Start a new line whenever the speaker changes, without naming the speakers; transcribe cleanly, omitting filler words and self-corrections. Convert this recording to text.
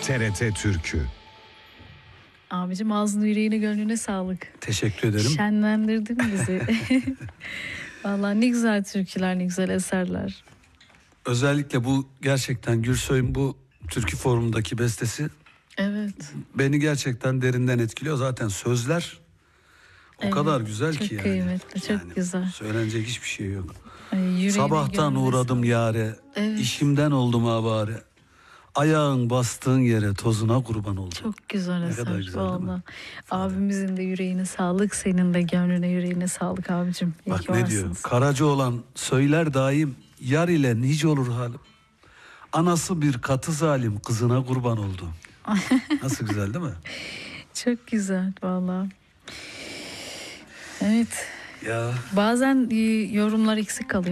TRT Türkü.
Abicim ağzına yüreğine gönlüne sağlık.
Teşekkür ederim.
Şenlendirdin bizi. Vallahi ne güzel türküler, ne güzel eserler.
Özellikle bu gerçekten Gürsoy'un bu türkü forumundaki bestesi
Evet.
beni gerçekten derinden etkiliyor. Zaten sözler o kadar güzel ki yani.
Çok kıymetli, çok güzel.
Söylenecek hiçbir şey yok.
Ay,
Sabahtan uğradım yare,
evet.
işimden oldum avare. Ayağın bastığın yere tozuna kurban oldum.
Çok güzel eser.
Ne kadar güzel değil mi?
Abimizin de yüreğine sağlık, senin de gönlüne yüreğine sağlık abicim. İyi
Bak
ki
ne
varsınız.
diyor? Karaca olan söyler daim, yar ile nice olur halim. Anası bir katı zalim, kızına kurban oldu. Nasıl güzel değil mi?
Çok güzel vallahi. Evet.
Ya.
Bazen yorumlar eksik kalıyor.